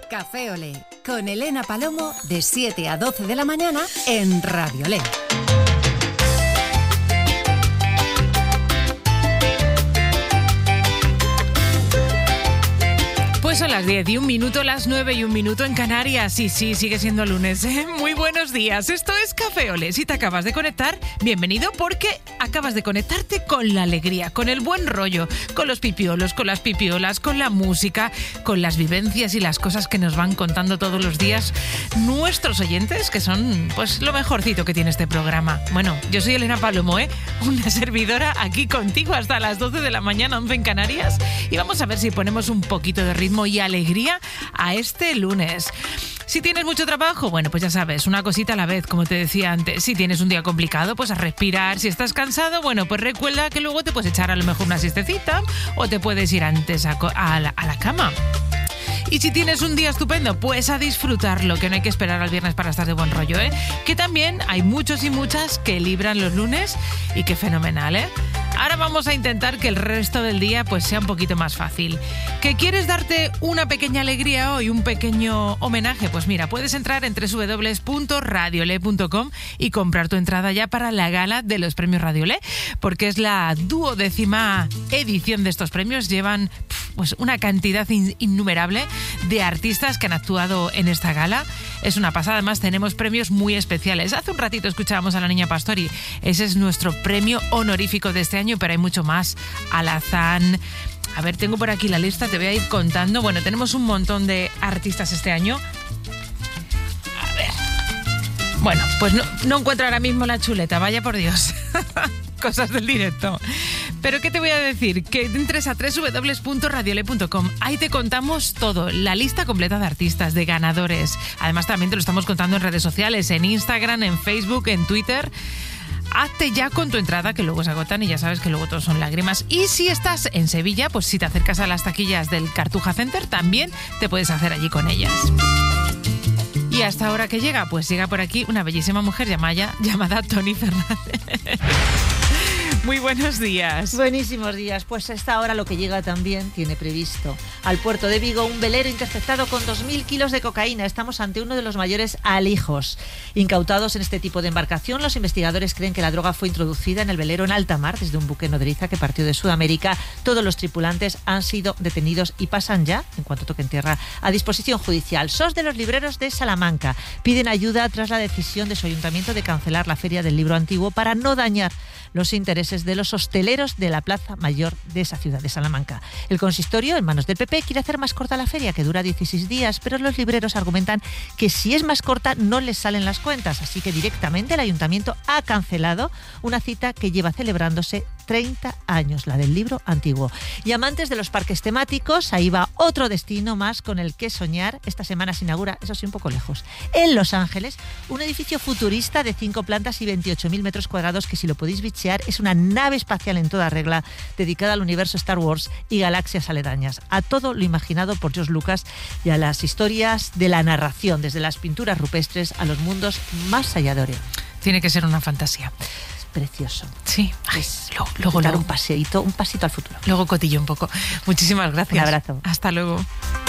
Café Olé, con Elena Palomo, de 7 a 12 de la mañana en Radio Olé. Pues son las 10 y 1 minuto, las 9 y 1 minuto en Canarias. Y sí, sigue siendo lunes, ¿eh? Muy buenos días. Esto es Café Olé. Si te acabas de conectar, bienvenido, porque acabas de conectarte con la alegría, con el buen rollo, con los pipiolos, con las pipiolas, con la música, con las vivencias y las cosas que nos van contando todos los días nuestros oyentes, que son pues lo mejorcito que tiene este programa. Bueno, yo soy Elena Palomo, una servidora aquí contigo hasta las 12 de la mañana, 11 en Canarias. Y vamos a ver si ponemos un poquito de ritmo y alegría a este lunes. Si tienes mucho trabajo, bueno, pues ya sabes, una cosita a la vez, como te decía antes. Si tienes un día complicado, pues a respirar. Si estás cansado, bueno, pues recuerda que luego te puedes echar a lo mejor una siestecita o te puedes ir antes a la cama. Y si tienes un día estupendo, pues a disfrutarlo, que no hay que esperar al viernes para estar de buen rollo, Que también hay muchos y muchas que libran los lunes y qué fenomenal, Ahora vamos a intentar que el resto del día pues sea un poquito más fácil. ¿Que quieres darte una pequeña alegría hoy, un pequeño homenaje? Pues mira, puedes entrar en www.radiole.com y comprar tu entrada ya para la gala de los premios Radio Olé, porque es la 12ª edición de estos premios. Llevan pues una cantidad innumerable de artistas que han actuado en esta gala. Es una pasada, además tenemos premios muy especiales. Hace un ratito escuchábamos a la Niña Pastori. Ese es nuestro premio honorífico de este año, pero hay mucho más. Alazán. A ver, tengo por aquí la lista, te voy a ir contando. Bueno, tenemos un montón de artistas este año. A ver. Bueno, pues no encuentro ahora mismo la chuleta, vaya por Dios. Cosas del directo. Pero ¿qué te voy a decir? Que entres a www.radiole.com. Ahí te contamos todo, la lista completa de artistas, de ganadores. Además también te lo estamos contando en redes sociales, en Instagram, en Facebook, en Twitter. Hazte ya con tu entrada, que luego se agotan y ya sabes que luego todos son lágrimas. Y si estás en Sevilla, pues si te acercas a las taquillas del Cartuja Center, también te puedes hacer allí con ellas. Y hasta ahora que llega, pues llega por aquí una bellísima mujer llamada Toni Fernández. Muy buenos días. Buenísimos días. Pues a esta hora lo que llega también tiene previsto al puerto de Vigo un velero interceptado con 2.000 kilos de cocaína. Estamos ante uno de los mayores alijos incautados en este tipo de embarcación. Los investigadores creen que la droga fue introducida en el velero en alta mar desde un buque nodriza que partió de Sudamérica. Todos los tripulantes han sido detenidos y pasan ya, en cuanto toquen tierra, a disposición judicial. SOS de los libreros de Salamanca piden ayuda tras la decisión de su ayuntamiento de cancelar la Feria del Libro Antiguo para no dañar los intereses de los hosteleros de la Plaza Mayor de esa ciudad de Salamanca. El consistorio, en manos del PP, quiere hacer más corta la feria, que dura 16 días, pero los libreros argumentan que si es más corta no les salen las cuentas, así que directamente el ayuntamiento ha cancelado una cita que lleva celebrándose 30 años, la del libro antiguo. Y amantes de los parques temáticos, ahí va otro destino más con el que soñar. Esta semana se inaugura, eso sí, un poco lejos, en Los Ángeles, un edificio futurista de 5 plantas y 28.000 metros cuadrados que, si lo podéis bichear, es una nave espacial en toda regla dedicada al universo Star Wars y galaxias aledañas, a todo lo imaginado por George Lucas y a las historias de la narración, desde las pinturas rupestres a los mundos más allá de Orión. Tiene que ser una fantasía. Precioso. Sí. Luego dar un pasito al futuro. Luego cotillo un poco. Muchísimas gracias. Un abrazo. Hasta luego.